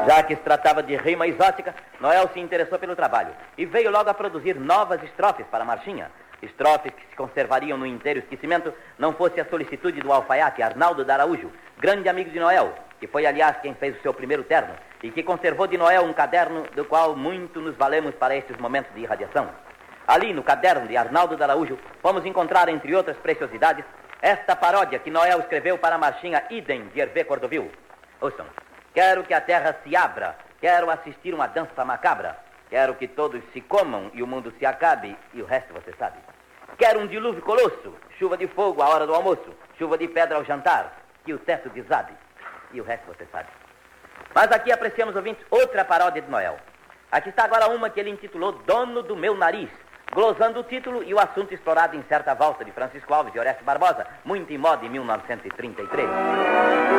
Já que se tratava de rima exótica, Noel se interessou pelo trabalho e veio logo a produzir novas estrofes para a marchinha. Estrofes que se conservariam no inteiro esquecimento, não fosse a solicitude do alfaiate Arnaldo de Araújo, grande amigo de Noel, que foi, aliás, quem fez o seu primeiro terno, e que conservou de Noel um caderno do qual muito nos valemos para estes momentos de irradiação. Ali, no caderno de Arnaldo de Araújo, vamos encontrar, entre outras preciosidades, esta paródia que Noel escreveu para a marchinha Idem de Hervé Cordovil. Ouçam. Quero que a terra se abra, quero assistir uma dança macabra, quero que todos se comam e o mundo se acabe, e o resto você sabe. Quero um dilúvio colosso, chuva de fogo à hora do almoço, chuva de pedra ao jantar, que o teto desabe, e o resto você sabe. Mas aqui apreciamos, ouvintes, outra paródia de Noel. Aqui está agora uma que ele intitulou Dono do Meu Nariz, glosando o título e o assunto explorado em certa valsa de Francisco Alves e Orestes Barbosa, muito em moda em 1933.